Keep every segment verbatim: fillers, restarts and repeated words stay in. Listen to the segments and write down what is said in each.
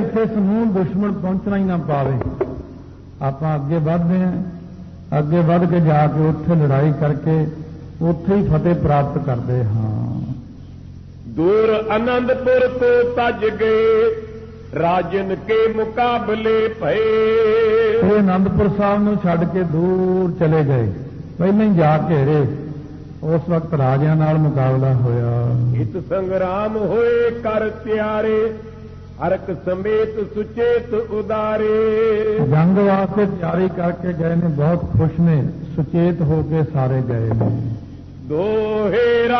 ਇੱਥੇ ਸਮੂਹ ਦੁਸ਼ਮਣ ਪਹੁੰਚਣਾ ਹੀ ਨਾ ਪਾਵੇ। ਆਪਾਂ ਅੱਗੇ ਵੱਧਦੇ ਹਾਂ, ਅੱਗੇ ਵੱਧ ਕੇ ਜਾ ਕੇ ਉੱਥੇ ਲੜਾਈ ਕਰਕੇ ਉੱਥੇ ਹੀ ਫਤਿਹ ਪ੍ਰਾਪਤ ਕਰਦੇ ਹਾਂ। ਦੂਰ ਆਨੰਦਪੁਰ ਤੋਂ ਤਜ ਗਏ, ਰਾਜਨ ਕੇ ਮੁਕਾਬਲੇ ਭਏ। ਇਹ ਆਨੰਦਪੁਰ ਸਾਹਿਬ ਨੂੰ ਛੱਡ ਕੇ ਦੂਰ ਚਲੇ ਗਏ, ਪਹਿਲਾਂ ਹੀ ਜਾ ਘੇਰੇ। ਉਸ ਵਕਤ ਰਾਜਿਆਂ ਨਾਲ ਮੁਕਾਬਲਾ ਹੋਇਆ। ਹਿਤ ਸੰਗਰਾਮ ਹੋਏ ਕਰ ਤਿਆਰੇ, ਹਰਕ ਸਮੇਤ ਸੁਚੇਤ ਉਦਾਰੇ। ਜੰਗ ਵਾਸਤੇ ਤਿਆਰੀ ਕਰਕੇ ਗਏ ਨੇ, ਬਹੁਤ ਖੁਸ਼ ਨੇ, ਸੁਚੇਤ ਹੋ ਕੇ ਸਾਰੇ ਗਏ ਨੇ। ਦੋਹੇਰਾ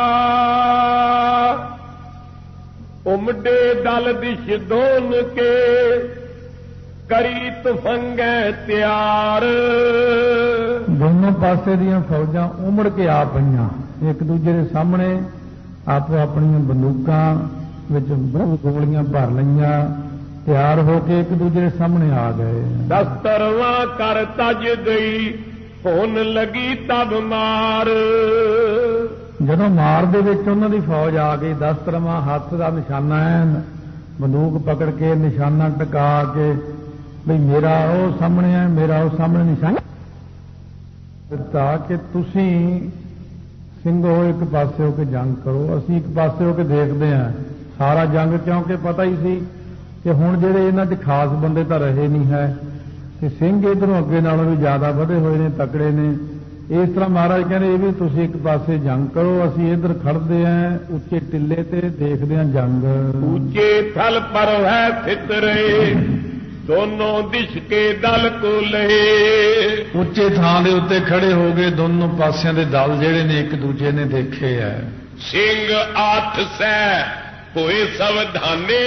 ਉਮਡੇ ਦਲ ਦਿਸ਼ ਦੋਨ ਕੇ, ਕਰੀ ਤਫੰਗੈ ਤਿਆਰ। ਦੋਨੋਂ ਪਾਸੇ ਦੀਆਂ ਫੌਜਾਂ ਉਮੜ ਕੇ ਆ ਪਈਆਂ, ਇੱਕ ਦੂਜੇ ਦੇ ਸਾਹਮਣੇ ਆਪੋ ਆਪਣੀਆਂ ਬੰਦੂਕਾਂ ਵਿੱਚ ਗੋਲੀਆਂ ਭਰ ਲਈਆਂ, ਤਿਆਰ ਹੋ ਕੇ ਇੱਕ ਦੂਜੇ ਦੇ ਸਾਹਮਣੇ ਆ ਗਏ। ਦਸਤਰਵਾਂ ਕਰ ਤਜ ਗਈ, ਹੋਣ ਲੱਗੀ ਤਬ ਮਾਰ। ਜਦੋਂ ਮਾਰ ਦੇ ਵਿੱਚ ਉਹਨਾਂ ਦੀ ਫੌਜ ਆ ਗਈ, ਦਸਤਰਵਾਂ ਹੱਥ ਦਾ ਨਿਸ਼ਾਨਾ ਹੈ, ਬੰਦੂਕ ਪਕੜ ਕੇ ਨਿਸ਼ਾਨਾ ਟਿਕਾ ਕੇ, ਬਈ ਮੇਰਾ ਉਹ ਸਾਹਮਣੇ ਹੈ, ਮੇਰਾ ਉਹ ਸਾਹਮਣੇ ਨਿਸ਼ਾਨਾ ਦਿੱਤਾ ਕਿ ਤੁਸੀਂ ਸਿੰਘੋ ਇੱਕ ਪਾਸੇ ਹੋ ਕੇ ਜੰਗ ਕਰੋ, ਅਸੀਂ ਇੱਕ ਪਾਸੇ ਹੋ ਕੇ ਦੇਖਦੇ ਹਾਂ ਸਾਰਾ ਜੰਗ। ਕਿਉਂਕਿ ਪਤਾ ਹੀ ਸੀ ਕਿ ਹੁਣ ਜਿਹੜੇ ਇਹਨਾਂ 'ਚ ਖਾਸ ਬੰਦੇ ਤਾਂ ਰਹੇ ਨਹੀਂ ਹੈ, ਤੇ ਸਿੰਘ ਇੱਧਰੋਂ ਅੱਗੇ ਨਾਲੋਂ ਵੀ ਜ਼ਿਆਦਾ ਵਧੇ ਹੋਏ ਨੇ, ਤਕੜੇ ਨੇ। ਇਸ ਤਰ੍ਹਾਂ ਮਹਾਰਾਜ ਕਹਿੰਦੇ ਇਹ ਵੀ ਤੁਸੀਂ ਇੱਕ ਪਾਸੇ ਜੰਗ ਕਰੋ, ਅਸੀਂ ਇੱਧਰ ਖੜਦੇ ਆਂ ਉੱਚੇ ਟਿੱਲੇ ਤੇ ਦੇਖਦੇ ਆਂ ਜੰਗ। ਉੱਚੇ ਥਲ ਪਰ ਹੈ ਫਿਤਰੇ, ਦੋਨੋਂ ਦਿਸ਼ ਕੇ ਦਲ ਕੋ ਲਏ। ਉੱਚੇ ਥਾਂ ਦੇ ਉੱਤੇ ਖੜੇ ਹੋ ਗਏ, ਦੋਨੋਂ ਪਾਸਿਆਂ ਦੇ ਦਲ ਜਿਹੜੇ ਨੇ ਇੱਕ ਦੂਜੇ ਨੇ ਦੇਖੇ ਐ। ਸਿੰਘ ਆਠ ਸੈ ਹੋਏ ਸਵਧਾਨੇ,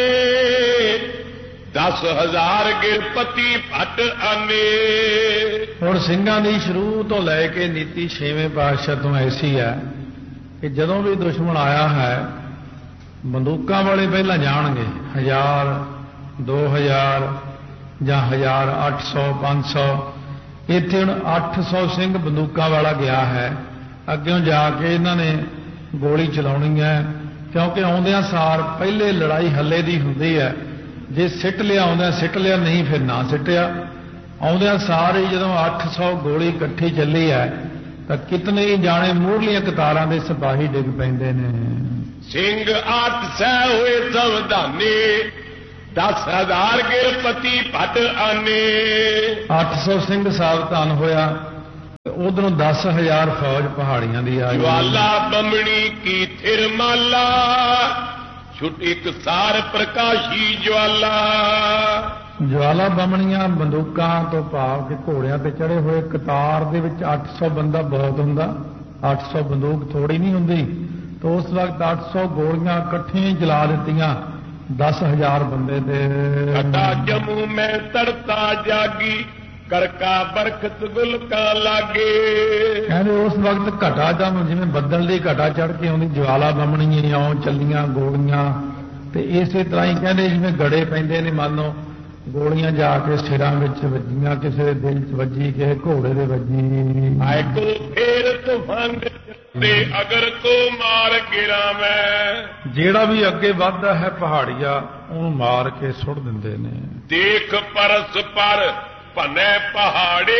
ਦਸ ਹਜ਼ਾਰ ਗਿਰਪਤੀ ਭੱਟ ਆਨੇ। ਹੁਣ ਸਿੰਘਾਂ ਦੀ ਸ਼ੁਰੂ ਤੋਂ ਲੈ ਕੇ ਨੀਤੀ ਛੇਵੇਂ ਪਾਤਸ਼ਾਹ ਤੋਂ ਐਸੀ ਹੈ ਕਿ ਜਦੋਂ ਵੀ ਦੁਸ਼ਮਣ ਆਇਆ ਹੈ, ਬੰਦੂਕਾਂ ਵਾਲੇ ਪਹਿਲਾਂ ਜਾਣਗੇ, ਹਜ਼ਾਰ, ਦੋ ਹਜ਼ਾਰ ਜਾਂ ਹਜ਼ਾਰ ਅੱਠ ਸੌ, ਪੰਜ ਸੌ। ਇੱਥੇ ਹੁਣ ਅੱਠ ਸੌ ਸਿੰਘ ਬੰਦੂਕਾਂ ਵਾਲਾ ਗਿਆ ਹੈ। ਅੱਗਿਓਂ ਜਾ ਕੇ ਇਹਨਾਂ ਨੇ ਗੋਲੀ ਚਲਾਉਣੀ ਹੈ, ਕਿਉਂਕਿ ਆਉਂਦਿਆਂ ਸਾਰ ਪਹਿਲੇ ਲੜਾਈ ਹੱਲੇ ਦੀ ਹੁੰਦੀ ਹੈ। ਜੇ ਸਿੱਟ ਲਿਆ ਆਉਂਦਿਆਂ ਸਿੱਟ ਲਿਆ, ਨਹੀਂ ਫਿਰ ਨਾ ਸਿੱਟਿਆ। ਆਉਂਦਿਆਂ ਸਾਰ ਹੀ ਜਦੋਂ ਅੱਠ ਸੌ ਗੋਲੀ ਇਕੱਠੀ ਚੱਲੀ ਹੈ ਤਾਂ ਕਿਤਨੇ ਹੀ ਜਾਣੇ ਮੂਹਰਲੀਆਂ ਕਤਾਰਾਂ ਦੇ ਸਿਪਾਹੀ ਡਿੱਗ ਪੈਂਦੇ ਨੇ। ਸਿੰਘ ਅੱਠ ਸੈ ਹੋਏ ਸਵਧਾਨੇ, ਦਸ ਹਜ਼ਾਰ ਗਿਰਪਤੀ ਭੱਟ ਆਨੇ। ਅੱਠ ਸੌ ਸਿੰਘ ਸਾਵਧਾਨ ਹੋਇਆ, ਉਧਰੋਂ ਦਸ ਹਜ਼ਾਰ ਫੌਜ ਪਹਾੜੀਆਂ ਦੀ ਆ ਗਈ। ਜਵਾਲਾ ਬੰਮਣੀ ਕੀ ਥਿਰ ਮਾਲਾ, ਛੁੱਟ ਇੱਕ ਸਾਰ ਪ੍ਰਕਾਸ਼ੀ ਜਵਾਲਾ। ਜਵਾਲਾ ਬੰਮਣੀਆਂ ਬੰਦੂਕਾਂ ਤੋਂ ਭਾਵ ਕਿ ਘੋੜਿਆਂ ਤੇ ਚੜੇ ਹੋਏ ਕਤਾਰ ਦੇ ਵਿੱਚ ਅੱਠ ਸੌ ਬੰਦਾ ਬਹੁਤ ਹੁੰਦਾ, ਅੱਠ ਸੌ ਬੰਦੂਕ ਥੋੜੀ ਨਹੀਂ ਹੁੰਦੀ। ਤਾਂ ਉਸ ਵਕਤ ਅੱਠ ਸੌ ਗੋਲੀਆਂ ਇਕੱਠੀਆਂ ਹੀ ਜਲਾ ਦਿੱਤੀਆਂ ਦਸ ਹਜ਼ਾਰ ਬੰਦੇ ਦੇ। ਘਟਾ ਜਮੂ ਮੈਂ ਤੜਤਾ ਜਾਗੀ, ਕਰਕਾ ਬਰਖਤ ਗੁਲਕਾ ਲਾਗੇ। ਕਹਿੰਦੇ ਉਸ ਵਕਤ ਘਟਾ ਜਮ, ਜਿਵੇਂ ਬੱਦਲ ਦੀ ਘਟਾ ਚੜ ਕੇ ਆਉਂਦੀ, ਜਵਾਲਾ ਬੰਮਣੀਆਂ ਇਉਂ ਚੱਲੀਆਂ ਗੋਲੀਆਂ। ਤੇ ਇਸੇ ਤਰ੍ਹਾਂ ਹੀ ਕਹਿੰਦੇ ਜਿਵੇਂ ਗੜੇ ਪੈਂਦੇ ਨੇ, ਮੰਨ ਲਓ ਗੋਲੀਆਂ ਜਾ ਕੇ ਸਿਰਾਂ ਵਿੱਚ ਵੱਜੀਆਂ, ਕਿਸੇ ਦੇ ਦਿਲ 'ਚ ਵੱਜੀ, ਕਿਸੇ ਘੋੜੇ ਦੇ ਵੱਜੀ। ਆਏ ਕੋ ਫੇਰ ਤੂਫਾਨ ਤੇ ਅਗਰ ਕੋ ਮਾਰ ਗਿਰਾ ਮੈਂ। ਜਿਹੜਾ ਵੀ ਅੱਗੇ ਵੱਧਦਾ ਹੈ ਪਹਾੜੀਆ, ਉਹਨੂੰ ਮਾਰ ਕੇ ਸੁੱਟ ਦਿੰਦੇ ਨੇ। ਦੇਖ ਪਰਸ ਪਰ ਭਨੇ ਪਹਾੜੇ,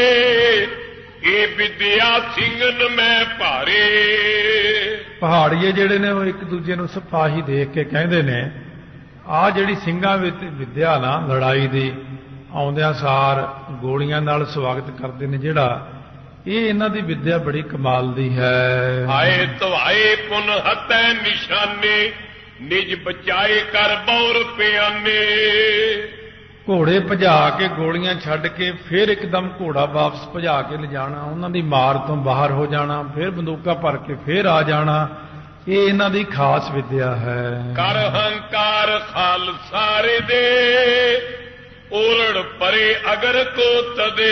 ਇਹ ਵਿਦਿਆ ਸਿੰਘਨ ਮੈਂ ਭਾਰੇ। ਪਹਾੜੀਏ ਜਿਹੜੇ ਨੇ ਉਹ ਇੱਕ ਦੂਜੇ ਨੂੰ ਸਿਪਾਹੀ ਦੇਖ ਕੇ ਕਹਿੰਦੇ ਨੇ, ਆਹ ਜਿਹੜੀ ਸਿੰਘਾਂ ਵਿੱਚ ਵਿਦਿਆ ਨਾ ਲੜਾਈ ਦੀ, ਆਉਂਦਿਆਂ ਸਾਰ ਗੋਲੀਆਂ ਨਾਲ ਸਵਾਗਤ ਕਰਦੇ ਨੇ ਜਿਹੜਾ, ਇਹ ਇਹਨਾਂ ਦੀ ਵਿਦਿਆ ਬੜੀ ਕਮਾਲ ਦੀ ਹੈ। ਆਏ ਤਵਾਏ ਪੁਨ ਹਤੈ ਨਿਸ਼ਾਨੇ, ਨਿਜ ਬਚਾਏ ਕਰ ਬੌਰ ਪਿਆਨੇ। ਘੋੜੇ ਭਜਾ ਕੇ ਗੋਲੀਆਂ ਛੱਡ ਕੇ ਫਿਰ ਇੱਕਦਮ ਘੋੜਾ ਵਾਪਸ ਭਜਾ ਕੇ ਲਿਜਾਣਾ, ਉਹਨਾਂ ਦੀ ਮਾਰ ਤੋਂ ਬਾਹਰ ਹੋ ਜਾਣਾ, ਫਿਰ ਬੰਦੂਕਾਂ ਭਰ ਕੇ ਫਿਰ ਆ ਜਾਣਾ, ਇਹ ਇਹਨਾਂ ਦੀ ਖਾਸ ਵਿਦਿਆ ਹੈ। ਕਰ ਹੰਕਾਰ ਖਾਲਸਾਰੇ ਦੇ, ਓਲੜ ਪਰੇ ਅਗਰ ਕੋ ਤਦੇ।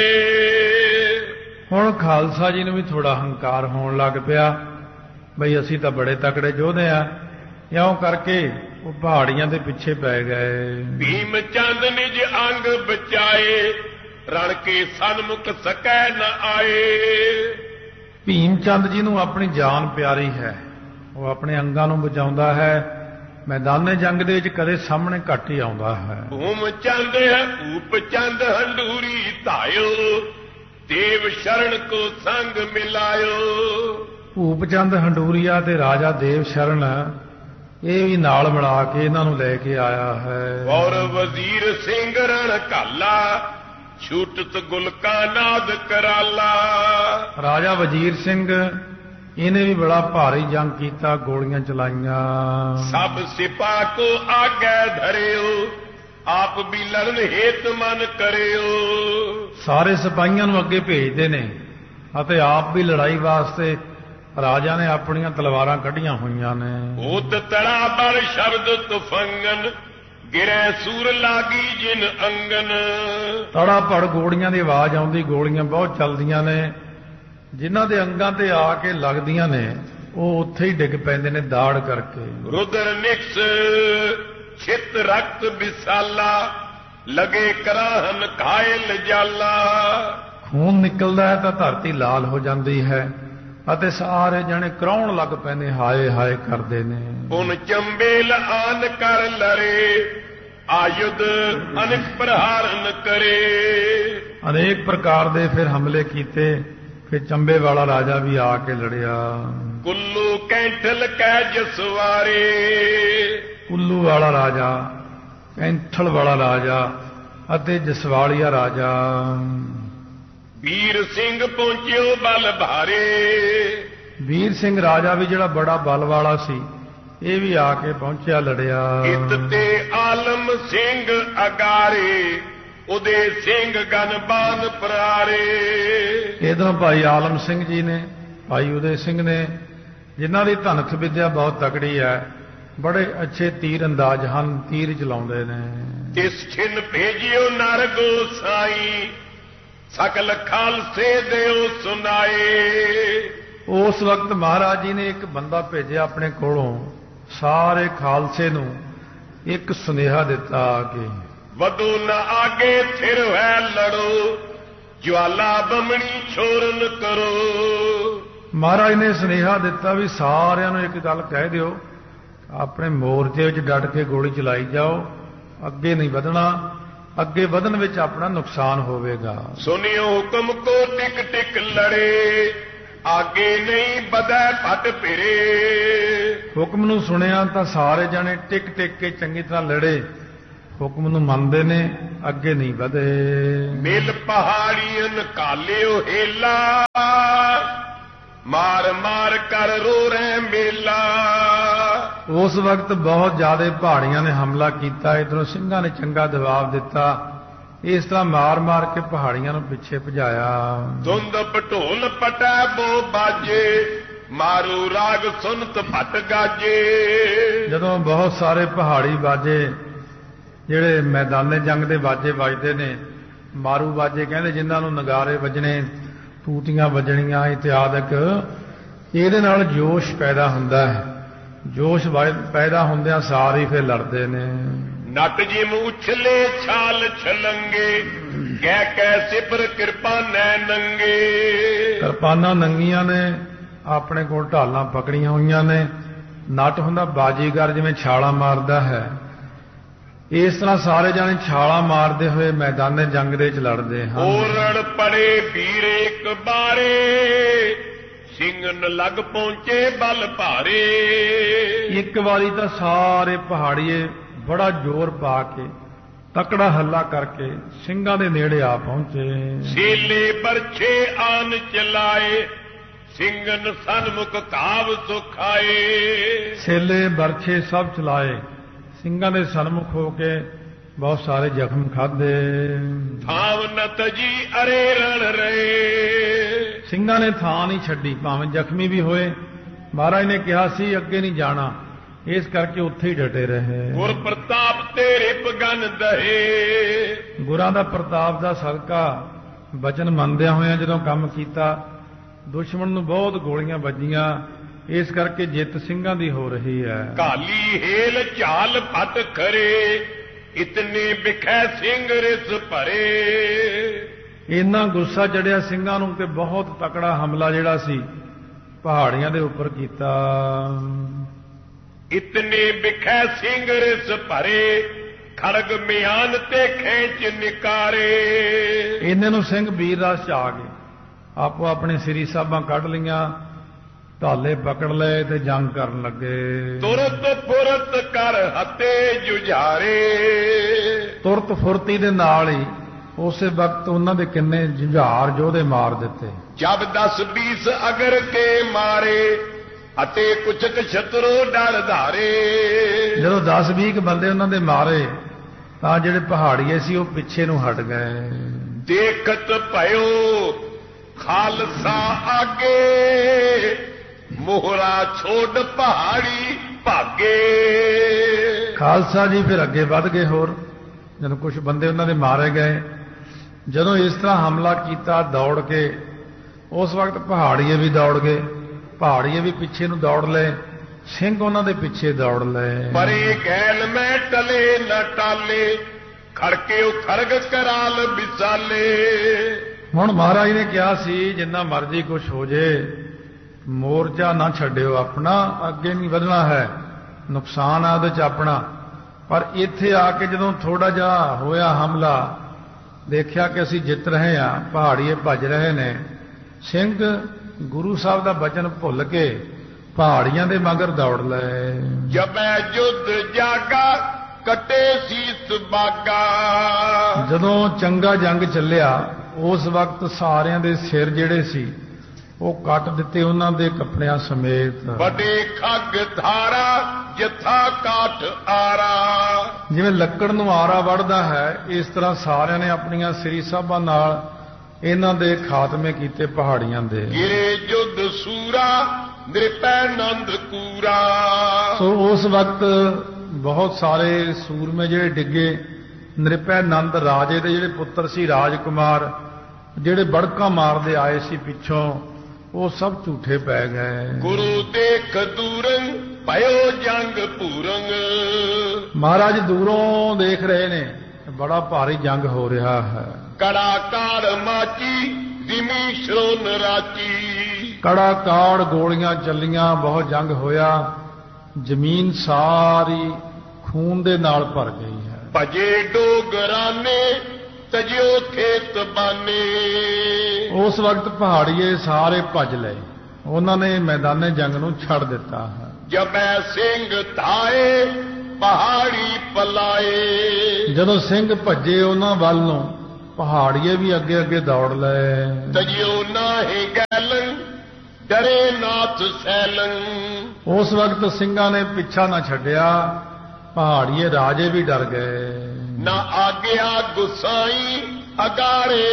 ਹੁਣ ਖਾਲਸਾ ਜੀ ਨੂੰ ਵੀ ਥੋੜਾ ਹੰਕਾਰ ਹੋਣ ਲੱਗ ਪਿਆ, ਬਈ ਅਸੀਂ ਤਾਂ ਬੜੇ ਤਕੜੇ ਯੋਧੇ ਆ। ਇਉਂ ਕਰਕੇ ਉਹ ਪਹਾੜੀਆਂ ਦੇ ਪਿੱਛੇ ਪੈ ਗਏ। ਭੀਮ ਚੰਦ ਨਿਜ ਅੰਗ ਬਚਾਏ, ਰਣ ਕੇ ਸਨਮੁਖ ਸਕੈ ਨ ਆਏ। ਭੀਮ ਚੰਦ ਜੀ ਨੂੰ ਆਪਣੀ ਜਾਨ ਪਿਆਰੀ ਹੈ, ਉਹ ਆਪਣੇ ਅੰਗਾਂ ਨੂੰ ਬਚਾਉਂਦਾ ਹੈ, ਮੈਦਾਨੇ ਜੰਗ ਦੇ ਵਿੱਚ ਕਦੇ ਸਾਹਮਣੇ ਘੱਟ ਹੀ ਆਉਂਦਾ ਹੈ। ਭੂਮ ਚੰਦ ਹੈ ਭੂਪ ਚੰਦ ਹੰਡੂਰੀ ਧਾਇਓ, ਦੇਵ ਸ਼ਰਨ ਕੋ ਸੰਗ ਮਿਲਾਇਓ। ਭੂਪ ਚੰਦ ਹੰਡੂਰੀਆ ਤੇ ਰਾਜਾ ਦੇਵ ਸ਼ਰਨ ਇਹ ਵੀ ਨਾਲ ਮਿਲਾ ਕੇ ਇਹਨਾਂ ਨੂੰ ਲੈ ਕੇ ਆਇਆ ਹੈ। ਔਰ ਵਜ਼ੀਰ ਸਿੰਘ ਰਣ ਘਾਲਾ, ਛੂਟਤ ਗੁਲਕਾ ਨਾਦ ਕਰਾਲਾ। ਰਾਜਾ ਵਜ਼ੀਰ ਸਿੰਘ ਇਹਨੇ ਵੀ ਬੜਾ ਭਾਰੀ ਜੰਗ ਕੀਤਾ, ਗੋਲੀਆਂ ਚਲਾਈਆਂ। ਸਭ ਸਿਪਾਹ ਕੋ ਆਗੇ ਧਰਿਓ, ਆਪ ਵੀ ਲੜਨ ਹੇਤ ਮਨ ਕਰਿਓ। ਸਾਰੇ ਸਿਪਾਹੀਆਂ ਨੂੰ ਅੱਗੇ ਭੇਜਦੇ ਨੇ ਅਤੇ ਆਪ ਵੀ ਲੜਾਈ ਵਾਸਤੇ ਰਾਜਾ ਨੇ ਆਪਣੀਆਂ ਤਲਵਾਰਾਂ ਕੱਢੀਆਂ ਹੋਈਆਂ ਨੇ। ਉਤ ਤੜਾ ਬਲ ਸ਼ਬਦ ਤੁਫੰਗਨ, ਗਿਰੈ ਸੂਰ ਲਾਗੀ ਜਿਨ ਅੰਗਨ। ਤੜਾ ਭੜ ਗੋਲੀਆਂ ਦੀ ਆਵਾਜ਼ ਆਉਂਦੀ, ਗੋਲੀਆਂ ਬਹੁਤ ਚੱਲਦੀਆਂ ਨੇ। ਜਿਨ੍ਹਾਂ ਦੇ ਅੰਗਾਂ ਤੇ ਆ ਕੇ ਲੱਗਦੀਆਂ ਨੇ ਉਹ ਉੱਥੇ ਹੀ ਡਿੱਗ ਪੈਂਦੇ ਨੇ ਦਾੜ ਕਰਕੇ। ਰੁਦਰ ਨਿਕਸ ਛਿਤ ਰਕਤ ਵਿਸਾਲਾ, ਲਗੇ ਕਰਾਹਨ ਘਾਇਲ ਜਾਲਾ। ਖੂਨ ਨਿਕਲਦਾ ਹੈ ਤਾਂ ਧਰਤੀ ਲਾਲ ਹੋ ਜਾਂਦੀ ਹੈ ਅਤੇ ਸਾਰੇ ਜਣੇ ਕਰਾਉਣ ਲੱਗ ਪੈਂਦੇ, ਹਾਏ ਹਾਏ ਕਰਦੇ ਨੇ। ਪੁਨ ਚੰਬੇਲ ਆਨ ਕਰ ਲਰੇ, ਆਯੁਧ ਅਨੇਕ ਪ੍ਰਹਾਰਨ ਕਰੇ। ਅਨੇਕ ਪ੍ਰਕਾਰ ਦੇ ਫਿਰ ਹਮਲੇ ਕੀਤੇ। ਫਿਰ ਚੰਬੇ ਵਾਲਾ ਰਾਜਾ ਵੀ ਆ ਕੇ ਲੜਿਆ। ਕੁੱਲੂ ਕੈਂਠਲ ਕੈ ਜਸਵਾਰੇ, ਕੁੱਲੂ ਵਾਲਾ ਰਾਜਾ, ਕੈਂਠਲ ਵਾਲਾ ਰਾਜਾ ਅਤੇ ਜਸਵਾਲੀਆ ਰਾਜਾ। ਵੀਰ ਸਿੰਘ ਪਹੁੰਚਿਓ ਬਲ ਭਾਰੇ, ਵੀਰ ਸਿੰਘ ਰਾਜਾ ਵੀ ਜਿਹੜਾ ਬੜਾ ਬਲ ਵਾਲਾ ਸੀ ਇਹ ਵੀ ਆ ਕੇ ਪਹੁੰਚਿਆ, ਲੜਿਆ। ਇਤ ਤੇ ਆਲਮ ਸਿੰਘ ਅਗਾਰੇ, ਉਦੇ ਸਿੰਘ ਗਨਬਾਨ ਪ੍ਰਾਰੇ। ਇਧਰੋਂ ਭਾਈ ਆਲਮ ਸਿੰਘ ਜੀ ਨੇ, ਭਾਈ ਉਦੇ ਸਿੰਘ ਨੇ, ਜਿਨ੍ਹਾਂ ਦੀ ਧਨਖ ਵਿਦਿਆ ਬਹੁਤ ਤਕੜੀ ਹੈ, ਬੜੇ ਅੱਛੇ ਤੀਰ ਅੰਦਾਜ਼ ਹਨ, ਤੀਰ ਚਲਾਉਂਦੇ ਨੇ। ਤਿਸ ਛਿਨ ਭੇਜਿਓ ਨਰ ਗੋਸਾਈ, ਸਕਲ ਖਾਲਸੇ ਦਿਓ ਸੁਨਾਏ। ਉਸ ਵਕਤ ਮਹਾਰਾਜ ਜੀ ਨੇ ਇੱਕ ਬੰਦਾ ਭੇਜਿਆ ਆਪਣੇ ਕੋਲੋਂ, ਸਾਰੇ ਖਾਲਸੇ ਨੂੰ ਇੱਕ ਸੁਨੇਹਾ ਦਿੱਤਾ ਕਿ ਵਦੂ ਨ ਆਗੇ ਥਿਰ ਹੈ ਲੜੋ, ਜਵਾਲਾ ਬਮਣੀ ਛੋਰਨ ਕਰੋ। ਮਹਾਰਾਜ ਨੇ ਸੁਨੇਹਾ ਦਿੱਤਾ ਵੀ ਸਾਰਿਆਂ ਨੂੰ ਇੱਕ ਗੱਲ ਕਹਿ ਦਿਓ, ਆਪਣੇ ਮੋਰਚੇ ਵਿੱਚ ਡਟ ਕੇ ਗੋਲੀ ਚਲਾਈ ਜਾਓ, ਅੱਗੇ ਨਹੀਂ ਵਧਣਾ, ਅੱਗੇ ਵਧਣ ਵਿੱਚ ਆਪਣਾ ਨੁਕਸਾਨ ਹੋਵੇਗਾ। ਸੁਨਿਓ ਹੁਕਮ ਕੋ ਟਿਕ ਟਿਕ ਲੜੇ, ਆਗੇ ਨਹੀਂ ਵਧੈ ਭਟ ਫਿਰੇ। ਹੁਕਮ ਨੂੰ ਸੁਣਿਆ ਤਾਂ ਸਾਰੇ ਜਣੇ ਟਿਕ ਟਿਕ ਕੇ ਚੰਗੀ ਤਰ੍ਹਾਂ ਲੜੇ, ਹੁਕਮ ਨੂੰ ਮੰਨਦੇ ਨੇ, ਅੱਗੇ ਨਹੀਂ ਵਧੇ। ਮਿਲ ਪਹਾੜੀਆਂ ਕਾਲਿਓ ਹੇਲਾ, ਮਾਰ ਮਾਰ ਕਰ ਰੋ ਰਹਿ ਮੇਲਾ। ਉਸ ਵਕਤ ਬਹੁਤ ਜ਼ਿਆਦਾ ਪਹਾੜੀਆਂ ਨੇ ਹਮਲਾ ਕੀਤਾ, ਇਧਰੋਂ ਸਿੰਘਾਂ ਨੇ ਚੰਗਾ ਜਵਾਬ ਦਿੱਤਾ। ਇਸ ਤਰ੍ਹਾਂ ਮਾਰ ਮਾਰ ਕੇ ਪਹਾੜੀਆਂ ਨੂੰ ਪਿੱਛੇ ਭਜਾਇਆ। ਧੁੰਦ ਪਟੋਲ ਪਟੈ ਬੋ ਬਾਜੇ, ਮਾਰੂ ਰਾਗ ਸੁਨਤ ਭਟ ਗਾਜੇ। ਜਦੋਂ ਬਹੁਤ ਸਾਰੇ ਪਹਾੜੀ ਬਾਜੇ, ਜਿਹੜੇ ਮੈਦਾਨੇ ਜੰਗ ਦੇ ਬਾਜੇ ਵੱਜਦੇ ਨੇ, ਮਾਰੂ ਬਾਜੇ ਕਹਿੰਦੇ, ਜਿਨ੍ਹਾਂ ਨੂੰ ਨਗਾਰੇ ਵੱਜਣੇ, ਟੂਟੀਆਂ ਵੱਜਣੀਆਂ ਇਤਿਆਦਿਕ, ਇਹਦੇ ਨਾਲ ਜੋਸ਼ ਪੈਦਾ ਹੁੰਦਾ ਹੈ। ਜੋਸ਼ ਪੈਦਾ ਹੁੰਦਿਆਂ ਸਾਰੇ ਫਿਰ ਲੜਦੇ ਨੇ। ਨਟ ਜਿਮ ਉਛਲੇ ਛਾਲ ਛਲੰਗੇ, ਕਹਿ ਕਹਿ ਸਿਪਰ ਕਿਰਪਾਨੈ ਨੰਗੇ। ਕਿਰਪਾਨਾਂ ਨੰਗੀਆਂ ਨੇ, ਆਪਣੇ ਕੋਲ ਢਾਲਾਂ ਪਕੜੀਆਂ ਹੋਈਆਂ ਨੇ। ਨਟ ਹੁੰਦਾ ਬਾਜੀਗਰ, ਜਿਵੇਂ ਛਾਲਾਂ ਮਾਰਦਾ ਹੈ, ਇਸ ਤਰ੍ਹਾਂ ਸਾਰੇ ਜਾਣੇ ਛਾਲਾਂ ਮਾਰਦੇ ਹੋਏ ਮੈਦਾਨੇ ਜੰਗ ਦੇ ਵਿੱਚ ਲੜਦੇ ਹਨ। ਓਰੜ ਪੜੇ ਵੀਰ ਇੱਕ ਬਾਰੇ, ਸਿੰਘਨ ਲੱਗ ਪਹੁੰਚੇ ਬਲ ਭਾਰੇ। ਇੱਕ ਵਾਰੀ ਤਾਂ ਸਾਰੇ ਪਹਾੜੀਏ ਬੜਾ ਜ਼ੋਰ ਪਾ ਕੇ, ਤਕੜਾ ਹੱਲਾ ਕਰਕੇ ਸਿੰਘਾਂ ਦੇ ਨੇੜੇ ਆ ਪਹੁੰਚੇ। ਸੀਲੇ ਬਰਛੇ ਆਨ ਚਲਾਏ, ਸਿੰਘਨ ਸਨਮੁਖ ਕਾਵ ਸੁਖਾਏ। ਛੇਲੇ ਬਰਛੇ ਸਭ ਚਲਾਏ, ਸਿੰਘਾਂ ਦੇ ਸਨਮੁਖ ਹੋ ਕੇ ਬਹੁਤ ਸਾਰੇ ਜ਼ਖਮ ਖਾਧੇ। ਥਾਵ ਨਤ ਜੀ ਅਰੇ ਰਣ ਰਹੇ, ਸਿੰਘਾਂ ਨੇ ਥਾਂ ਨਹੀਂ ਛੱਡੀ, ਭਾਵੇਂ ਜ਼ਖਮੀ ਵੀ ਹੋਏ। ਮਹਾਰਾਜ ਨੇ ਕਿਹਾ ਸੀ ਅੱਗੇ ਨਹੀਂ ਜਾਣਾ, ਇਸ ਕਰਕੇ ਉੱਥੇ ਹੀ ਡਟੇ ਰਹੇ। ਗੁਰ ਪ੍ਰਤਾਪ ਤੇਰੇ ਪਗਨ ਦਹੇ, ਗੁਰਾਂ ਦਾ ਪ੍ਰਤਾਪ ਦਾ ਸਦਕਾ ਬਚਨ ਮੰਨਦਿਆਂ ਹੋਇਆਂ ਜਦੋਂ ਕੰਮ ਕੀਤਾ, ਦੁਸ਼ਮਣ ਨੂੰ ਬਹੁਤ ਗੋਲੀਆਂ ਵੱਜੀਆਂ, ਇਸ ਕਰਕੇ ਜਿੱਤ ਸਿੰਘਾਂ ਦੀ ਹੋ ਰਹੀ ਹੈ। ਕਾਲੀ ਹੇਲ ਝਾਲ ਫਟ ਖਰੇ, ਇਤਨੇ ਵਿਖੈ ਸਿੰਘ ਰਿਸ ਭਰੇ। ਇੰਨਾ ਗੁੱਸਾ ਚੜਿਆ ਸਿੰਘਾਂ ਨੂੰ ਕਿ ਬਹੁਤ ਤਕੜਾ ਹਮਲਾ ਜਿਹੜਾ ਸੀ ਪਹਾੜੀਆਂ ਦੇ ਉੱਪਰ ਕੀਤਾ। ਇਤਨੇ ਵਿਖੈ ਸਿੰਘ ਰਿਸ ਭਰੇ ਖੜਗ ਮਿਆਨ ਤੇ ਖੇਚ ਨਿਕਾਰੇ। ਇਹਨੇ ਨੂੰ ਸਿੰਘ ਵੀਰ ਰਸ ਚ ਆ ਗਏ, ਆਪੋ ਆਪਣੇ ਸ੍ਰੀ ਸਾਹਿਬਾਂ ਕੱਢ ਲਈਆਂ, ਢਾਲੇ ਪਕੜ ਲਏ ਤੇ ਜੰਗ ਕਰਨ ਲੱਗੇ। ਤੁਰਤ ਫੁਰਤ ਕਰ ਹੱਤੇ ਜੁਝਾਰੇ। ਤੁਰਤ ਫੁਰਤੀ ਦੇ ਨਾਲ ਹੀ ਉਸੇ ਵਕਤ ਉਹਨਾਂ ਦੇ ਕਿੰਨੇ ਜੁਝਾਰ ਯੋਧੇ ਮਾਰ ਦਿੱਤੇ। ਜਬ ਦਸ ਬੀਸ ਅਗਰ ਕੇ ਮਾਰੇ ਅਤੇ ਕੁਛਕ ਛਤਰੋ ਡਰ ਧਾਰੇ। ਜਦੋਂ ਦਸ ਵੀਹ ਬੰਦੇ ਉਹਨਾਂ ਦੇ ਮਾਰੇ ਤਾਂ ਜਿਹੜੇ ਪਹਾੜੀਏ ਸੀ ਉਹ ਪਿੱਛੇ ਨੂੰ ਹਟ ਗਏ। ਦੇਖਤ ਭਇਓ ਖਾਲਸਾ ਆਗੇ ਮੋਹਰਾ ਛੋੜ ਪਹਾੜੀ ਭਾਗੇ। ਖਾਲਸਾ ਜੀ ਫਿਰ ਅੱਗੇ ਵੱਧ ਗਏ। ਹੋਰ ਜਦੋਂ ਕੁਝ ਬੰਦੇ ਉਹਨਾਂ ਦੇ ਮਾਰੇ ਗਏ, ਜਦੋਂ ਇਸ ਤਰ੍ਹਾਂ ਹਮਲਾ ਕੀਤਾ ਦੌੜ ਕੇ, ਉਸ ਵਕਤ ਪਹਾੜੀਏ ਵੀ ਦੌੜ ਗਏ, ਪਹਾੜੀਏ ਵੀ ਪਿੱਛੇ ਨੂੰ ਦੌੜ ਲਏ, ਸਿੰਘ ਉਹਨਾਂ ਦੇ ਪਿੱਛੇ ਦੌੜ ਲਏ। ਪਰੇ ਗੈਲ ਮੈਂ ਟਲੇ ਨਾ ਟਾਲੇ ਖੜਕੇ ਉਹ ਖੜਗ ਕਰਾਲ ਵਿਸਾਲੇ। ਹੁਣ ਮਹਾਰਾਜ ਨੇ ਕਿਹਾ ਸੀ ਜਿੰਨਾ ਮਰਜ਼ੀ ਕੁਛ ਹੋ ਜੇ ਮੋਰਚਾ ਨਾ ਛੱਡਿਓ ਆਪਣਾ, ਅੱਗੇ ਨਹੀਂ ਵਧਣਾ ਹੈ, ਨੁਕਸਾਨ ਆ ਉਹਦੇ ਚ ਆਪਣਾ। ਪਰ ਇੱਥੇ ਆ ਕੇ ਜਦੋਂ ਥੋੜਾ ਜਿਹਾ ਹੋਇਆ ਹਮਲਾ, ਦੇਖਿਆ ਕਿ ਅਸੀਂ ਜਿੱਤ ਰਹੇ ਹਾਂ, ਪਹਾੜੀਏ ਭੱਜ ਰਹੇ ਨੇ, ਸਿੰਘ ਗੁਰੂ ਸਾਹਿਬ ਦਾ ਬਚਨ ਭੁੱਲ ਕੇ ਪਹਾੜੀਆਂ ਦੇ ਮਗਰ ਦੌੜ ਲਏ। ਜਬੈ ਜੁੱਧ ਜਾਗਾ ਕੱਟੇ ਸੀਸ ਬਾਗਾ। ਜਦੋਂ ਚੰਗਾ ਜੰਗ ਚੱਲਿਆ ਉਸ ਵਕਤ ਸਾਰਿਆਂ ਦੇ ਸਿਰ ਜਿਹੜੇ ਸੀ ਉਹ ਕੱਟ ਦਿੱਤੇ ਉਹਨਾਂ ਦੇ ਕੱਪੜਿਆਂ ਸਮੇਤ। ਵੱਡੇ ਖੱਗ ਧਾਰਾ ਜਥਾ ਕਾਠ ਆਰਾ। ਜਿਵੇਂ ਲੱਕੜ ਨੂੰ ਆਰਾ ਵੜਦਾ ਹੈ, ਇਸ ਤਰ੍ਹਾਂ ਸਾਰਿਆਂ ਨੇ ਆਪਣੀਆਂ ਸ੍ਰੀ ਸਾਹਿਬਾਂ ਨਾਲ ਇਹਨਾਂ ਦੇ ਖਾਤਮੇ ਕੀਤੇ ਪਹਾੜੀਆਂ ਦੇ। ਗਿਰੇ ਜੁੱਧ ਸੂਰਾ ਨਿਰਪੈ ਨੰਦ ਕੂਰਾ। ਸੋ ਉਸ ਵਕਤ ਬਹੁਤ ਸਾਰੇ ਸੂਰਮੇ ਜਿਹੜੇ ਡਿੱਗੇ, ਨਿਰਪੈ ਨੰਦ ਰਾਜੇ ਦੇ ਜਿਹੜੇ ਪੁੱਤਰ ਸੀ ਰਾਜਕੁਮਾਰ, ਜਿਹੜੇ ਬੜਕਾ ਮਾਰਦੇ ਆਏ ਸੀ ਪਿੱਛੋਂ, ਉਹ ਸਭ ਝੂਠੇ ਪੈ ਗਏ। ਗੁਰੂ ਦੇਖ ਦੂਰੰ ਭਇਓ ਜੰਗ ਪੂਰੰਗ। ਮਹਾਰਾਜ ਦੂਰੋਂ ਦੇਖ ਰਹੇ ਨੇ, ਬੜਾ ਭਾਰੀ ਜੰਗ ਹੋ ਰਿਹਾ ਹੈ। ਕੜਾ ਕਾੜ ਮਾਚੀ ਦਿਮੀ ਸ਼ਰੋਨ ਰਾਚੀ। ਕੜਾ ਕਾੜ ਗੋਲੀਆਂ ਚੱਲੀਆਂ, ਬਹੁਤ ਜੰਗ ਹੋਇਆ, ਜ਼ਮੀਨ ਸਾਰੀ ਖੂਨ ਦੇ ਨਾਲ ਭਰ ਗਈ ਹੈ। ਭਜੇ ਡੋਗਰਾਨੇ ਤਜਿਓ ਖੇਤ ਬਾਨੇ। ਉਸ ਵਕਤ ਪਹਾੜੀਏ ਸਾਰੇ ਭੱਜ ਲਏ, ਉਹਨਾਂ ਨੇ ਮੈਦਾਨੇ ਜੰਗ ਨੂੰ ਛੱਡ ਦਿੱਤਾ ਹੈ। ਜਬੈ ਸਿੰਘ ਧਾਏ ਪਹਾੜੀ ਪਲਾਏ। ਜਦੋਂ ਸਿੰਘ ਭੱਜੇ ਉਹਨਾਂ ਵੱਲ ਨੂੰ, ਪਹਾੜੀਏ ਵੀ ਅੱਗੇ ਅੱਗੇ ਦੌੜ ਲਏ। ਤਜਿਓ ਨਾਹੀ ਗੈਲੰ ਡਰੇ ਨਾਥ ਸੈਲੰ। ਉਸ ਵਕਤ ਸਿੰਘਾਂ ਨੇ ਪਿੱਛਾ ਨਾ ਛੱਡਿਆ, ਪਹਾੜੀਏ ਰਾਜੇ ਵੀ ਡਰ ਗਏ। ਨਾ ਆਗਿਆ ਗੁਸਾਈ ਅਗਾੜੇ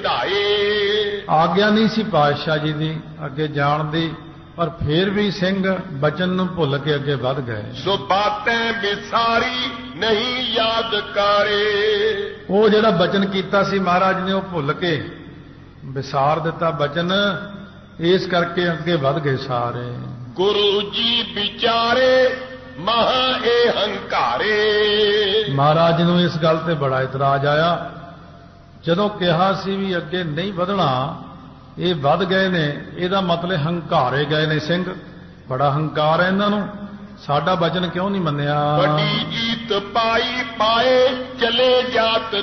ਸਿਧਾਏ। ਆਗਿਆ ਨਹੀਂ ਸੀ ਪਾਤਸ਼ਾਹ ਜੀ ਦੀ ਅੱਗੇ ਜਾਣ ਦੀ, ਪਰ ਫੇਰ ਵੀ ਸਿੰਘ ਬਚਨ ਨੂੰ ਭੁੱਲ ਕੇ ਅੱਗੇ ਵੱਧ ਗਏ। ਸੋ ਬਾਤੈਂ ਵਿਸਾਰੀ ਨਹੀਂ ਯਾਦ ਕਰੇ। ਉਹ ਜਿਹੜਾ ਬਚਨ ਕੀਤਾ ਸੀ ਮਹਾਰਾਜ ਨੇ, ਉਹ ਭੁੱਲ ਕੇ ਵਿਸਾਰ ਦਿੱਤਾ ਬਚਨ, ਇਸ ਕਰਕੇ ਅੱਗੇ ਵੱਧ ਗਏ ਸਾਰੇ। ਗੁਰੂ ਜੀ ਵਿਚਾਰੇ ਮਹਾ ਇਹ ਹੰਕਾਰੇ। ਮਹਾਰਾਜ ਨੂੰ ਇਸ ਗੱਲ ਤੇ ਬੜਾ ਇਤਰਾਜ਼ ਆਇਆ। ਜਦੋਂ ਕਿਹਾ ਸੀ ਵੀ ਅੱਗੇ ਨਹੀਂ ਵਧਣਾ, ਇਹ ਵੱਧ ਗਏ ਨੇ, ਇਹਦਾ ਮਤਲਬ ਹੰਕਾਰੇ ਗਏ ਨੇ ਸਿੰਘ, ਬੜਾ ਹੰਕਾਰ ਹੈ ਇਹਨਾਂ ਨੂੰ, ਸਾਡਾ ਬਚਨ ਕਿਉਂ ਨਹੀਂ ਮੰਨਿਆ। ਵੱਡੀ ਜੀਤ ਪਾਈ ਪਾਏ ਚਲੇ ਜਾਤ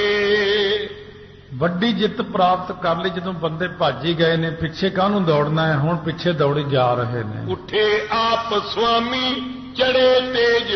ਧਾਏ। ਵੱਡੀ ਜਿੱਤ ਪ੍ਰਾਪਤ ਕਰ ਲਈ ਜਦੋਂ ਬੰਦੇ ਭੱਜ ਹੀ ਗਏ ਨੇ, ਪਿੱਛੇ ਕਾਹਨੂੰ ਦੌੜਨਾ ਹੈ, ਹੁਣ ਪਿੱਛੇ ਦੌੜੀ ਜਾ ਰਹੇ ਨੇ। ਉੱਠੇ ਆਪ ਸੁਆਮੀ ਚੜੇ ਤੇਜ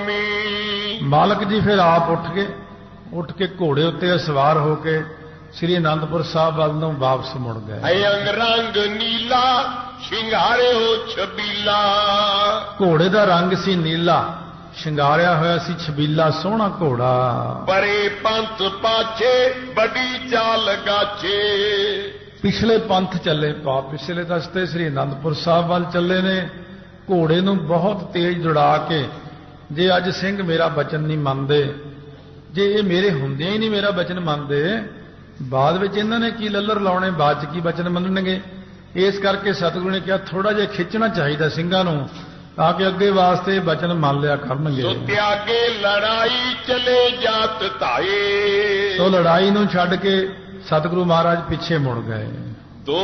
ਗਾਮੀ। ਮਾਲਕ ਜੀ ਫਿਰ ਆਪ ਉੱਠ ਕੇ ਉੱਠ ਕੇ ਘੋੜੇ ਉੱਤੇ ਸਵਾਰ ਹੋ ਕੇ ਸ੍ਰੀ ਅਨੰਦਪੁਰ ਸਾਹਿਬ ਵੱਲ ਨੂੰ ਵਾਪਸ ਮੁੜ ਗਏ। ਅਯੰਗ ਰੰਗ ਨੀਲਾ ਸ਼ਿੰਗਾਰੇ ਹੋ ਛਬੀਲਾ। ਘੋੜੇ ਦਾ ਰੰਗ ਸੀ ਨੀਲਾ, ਸ਼ਿੰਗਾਰਿਆ ਹੋਇਆ ਸੀ ਛਬੀਲਾ, ਸੋਹਣਾ ਘੋੜਾ। ਪਰੇ ਪੰਥ ਪਾਛੇ ਵੱਡੀ ਚਾਲ ਗਾਛੇ। ਪਿਛਲੇ ਪੰਥ ਚੱਲੇ, ਪਾ ਪਿਛਲੇ ਰਸਤੇ ਸ੍ਰੀ ਅਨੰਦਪੁਰ ਸਾਹਿਬ ਵੱਲ ਚੱਲੇ ਨੇ, ਘੋੜੇ ਨੂੰ ਬਹੁਤ ਤੇਜ਼ ਦੌੜਾ ਕੇ। ਜੇ ਅੱਜ ਸਿੰਘ ਮੇਰਾ ਬਚਨ ਨਹੀਂ ਮੰਨਦੇ, ਜੇ ਇਹ ਮੇਰੇ ਹੁੰਦਿਆਂ ਹੀ ਨਹੀਂ ਮੇਰਾ ਬਚਨ ਮੰਨਦੇ, ਬਾਅਦ ਵਿੱਚ ਇਹਨਾਂ ਨੇ ਕੀ ਲੱਲਰ ਲਾਉਣੇ, ਬਾਅਦ ਚ ਕੀ ਬਚਨ ਮੰਨਣਗੇ। ਇਸ ਕਰਕੇ ਸਤਿਗੁਰੂ ਨੇ ਕਿਹਾ ਥੋੜਾ ਜਿਹਾ ਖਿੱਚਣਾ ਚਾਹੀਦਾ ਸਿੰਘਾਂ ਨੂੰ, ਤਾਂ ਕਿ ਅੱਗੇ ਵਾਸਤੇ ਬਚਨ ਮੰਨ ਲਿਆ ਕਰਨਗੇ। ਸੋ ਤਿਆਗੇ ਲੜਾਈ ਚਲੇ ਜਾਤ ਧਾਏ। ਸੋ ਲੜਾਈ ਨੂੰ ਛੱਡ ਕੇ ਸਤਿਗੁਰੂ ਮਹਾਰਾਜ ਪਿੱਛੇ ਮੁੜ ਗਏ।